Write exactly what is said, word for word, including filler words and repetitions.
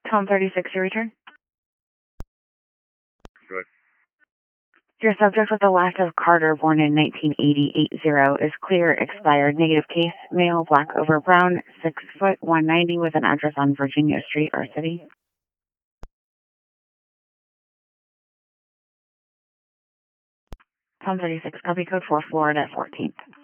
Tom thirty-six, your return. Good. Your subject with the last of Carter, born in nineteen eighty, eight zero, is clear, expired, negative case, male, black over brown, six foot, one ninety, with an address on Virginia Street, our city. Tom thirty-six, copy code for Florida fourteenth.